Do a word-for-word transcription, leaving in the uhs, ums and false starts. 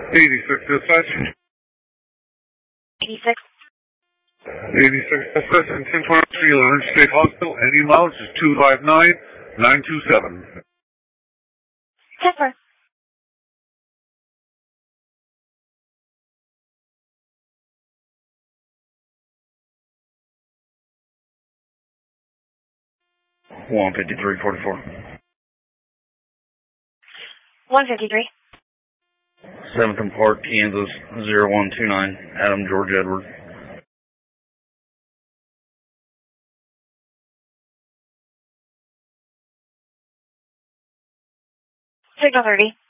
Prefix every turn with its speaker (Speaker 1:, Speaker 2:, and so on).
Speaker 1: eighty-six dispatch.
Speaker 2: eighty-six.
Speaker 1: eighty-six dispatch and ten twenty-three Leonard State Hospital. Any mileage is two five nine nine two seven.
Speaker 2: Pepper.
Speaker 3: one fifty-three forty-four.
Speaker 2: one fifty-three.
Speaker 3: seventh and Park, Kansas, zero one two nine, Adam George Edward.
Speaker 2: Signal thirty.